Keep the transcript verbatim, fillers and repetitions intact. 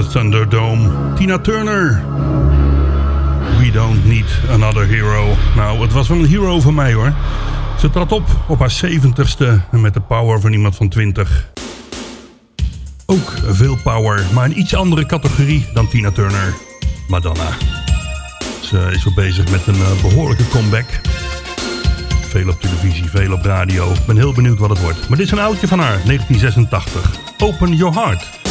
the Thunderdome. Tina Turner. We don't need another hero. Nou, het was wel een hero voor mij hoor. Ze trad op op haar zeventigste en met de power van iemand van twintig. Ook veel power, maar een iets andere categorie dan Tina Turner. Madonna. Ze is wel bezig met een uh, behoorlijke comeback. Veel op televisie, veel op radio. Ik ben heel benieuwd wat het wordt. Maar dit is een oudje van haar, negentien zesentachtig. Open Your Heart.